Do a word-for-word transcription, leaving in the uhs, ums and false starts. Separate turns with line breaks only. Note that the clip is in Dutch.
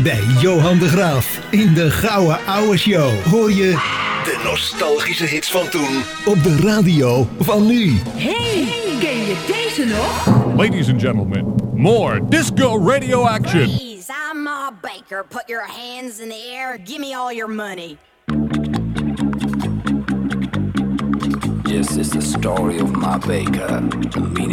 Bij Johan de Graaf in de Gouden Ouwe Show hoor je de nostalgische hits van toen op de radio van nu.
Hey, ken je deze nog?
Ladies and gentlemen, more disco radio action.
Please, I'm Ma Baker. Put your hands in the air. Give me all your money.
This is the story of Ma Baker, the meaning